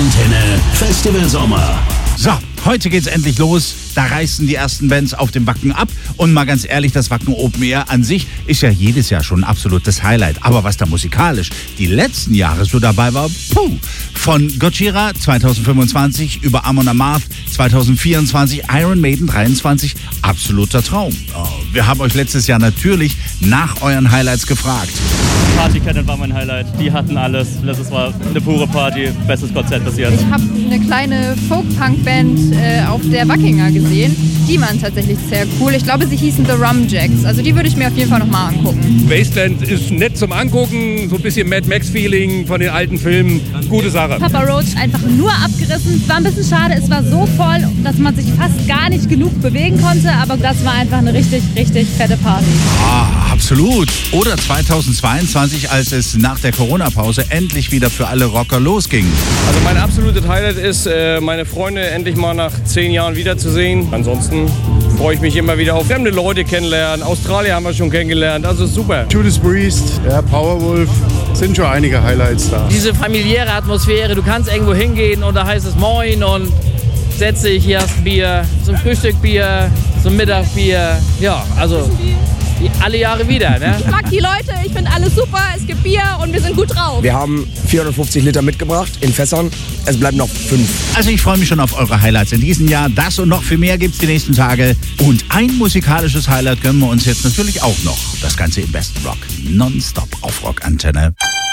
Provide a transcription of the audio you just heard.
Antenne Festival Sommer. So, heute geht's endlich los. Da reißen die ersten Bands auf dem Wacken ab. Und mal ganz ehrlich, das Wacken Open Air an sich ist ja jedes Jahr schon ein absolutes Highlight. Aber was da musikalisch die letzten Jahre so dabei war, puh. Von Gojira 2025 über Amon Amarth 2024, Iron Maiden 23, absoluter Traum. Wir haben euch letztes Jahr natürlich nach euren Highlights gefragt. Party Cannon war mein Highlight. Die hatten alles. Das war eine pure Party. Bestes Konzert bis jetzt. Ich habe eine kleine Folk-Punk-Band auf der Wackinger gesehen. Die waren tatsächlich sehr cool. Ich glaube, sie hießen The Rumjacks. Also die würde ich mir auf jeden Fall nochmal angucken. Wasteland ist nett zum Angucken. So ein bisschen Mad Max-Feeling von den alten Filmen. Gute Sache. Papa Roach einfach nur abgerissen. War ein bisschen schade. Es war so voll, dass man sich fast gar nicht genug bewegen konnte. Aber das war einfach eine richtig, richtig fette Party. Ah, absolut. Oder 2022, als es nach der Corona-Pause endlich wieder für alle Rocker losging. Also mein absolutes Highlight ist, meine Freunde endlich mal nach 10 Jahren wiederzusehen. Ansonsten freue ich mich immer wieder auf fremde Leute kennenlernen. Australier haben wir schon kennengelernt, also super. Judas Priest, ja, Powerwolf, sind schon einige Highlights da. Diese familiäre Atmosphäre, du kannst irgendwo hingehen und da heißt es Moin und setz dich, hier hast ein Bier, zum Frühstück Bier, zum Mittag Bier. Ja, also alle Jahre wieder, ne? Ich mag die Leute, ich finde alles super, es gibt Bier und wir sind gut drauf. Wir haben 450 Liter mitgebracht in Fässern. Es bleiben noch 5. Also ich freue mich schon auf eure Highlights in diesem Jahr. Das und noch viel mehr gibt's die nächsten Tage. Und ein musikalisches Highlight gönnen wir uns jetzt natürlich auch noch. Das Ganze im besten Rock. Nonstop auf Rock Antenne.